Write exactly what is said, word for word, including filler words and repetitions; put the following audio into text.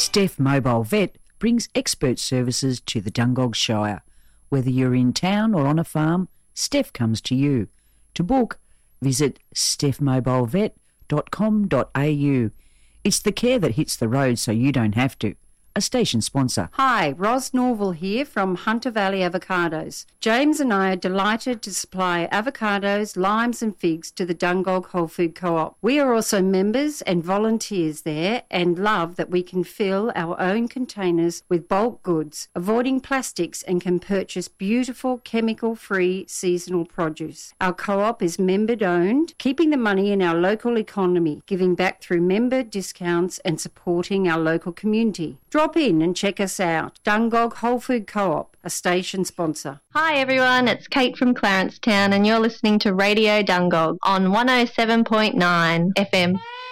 Steph Mobile Vet brings expert services to the Dungog Shire. Whether you're in town or on a farm, Steph comes to you. To book, visit steph mobile vet dot com dot a u. It's the care that hits the road so you don't have to. A station sponsor. Hi, Ros Norval here from Hunter Valley Avocados. James and I are delighted to supply avocados, limes and figs to the Dungog Whole Food Co-op. We are also members and volunteers there and love that we can fill our own containers with bulk goods, avoiding plastics, and can purchase beautiful chemical-free seasonal produce. Our co-op is member-owned, keeping the money in our local economy, giving back through member discounts and supporting our local community. Drop in and check us out. Dungog Whole Food Co-op, a station sponsor. Hi everyone, it's Kate from Clarencetown and you're listening to Radio Dungog on one oh seven point nine F M.